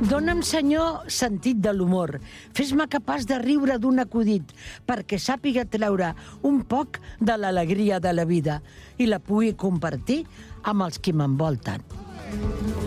Dóna'm, Senyor, sentit de l'humor. Fes-me capaç de riure d'un acudit, perquè sàpiga treure un poc de l'alegria de la vida i la pugui compartir amb els qui m'envolten.